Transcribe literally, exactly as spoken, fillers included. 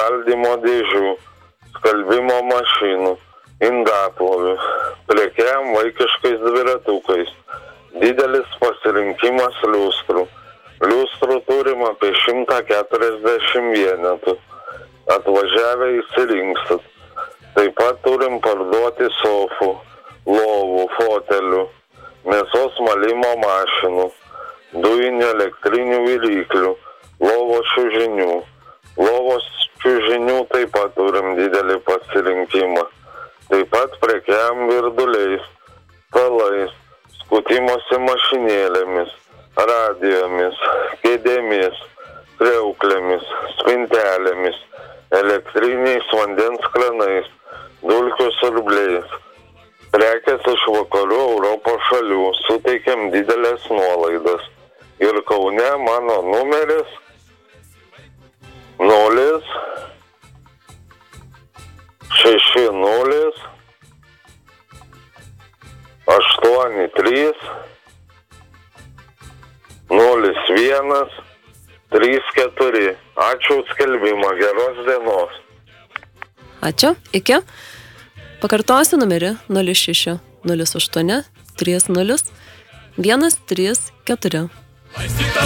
šaldymo dėžių, skalbimo mašinų, indaplovių, prekiam vaikiškais dviratukais, didelis pasirinkimas liustrų. Liustrų turim apie šimtą keturiasdešimt vienetų. Atvažiavę įsirinksit. Taip pat turim parduoti sofų, lovų, fotelių, mėsos malimo mašinų, dujinių elektrinių viryklių, lovos čiužinių. Lovos čiužinių taip pat turim didelį pasirinkimą. Taip pat prekiam virduliais, stalais, skutimosi mašinėlėmis, radijomis, kėdėmis, kriauklėmis, spintelėmis, elektriniais vandens kranais, dulkių siurbliais. Prekės iš vakarų Europos šalių, suteikiam didelės nuolaidas. Ir Kaune mano numeris nulis šeši nulis aštuoni trys nulis vienas trys keturi. Ačiū už skelbimą, geros dienos. Ačiū, iki. Pakartosiu numerį nulis šeši nulis aštuoni trys nulis vienas trys keturi.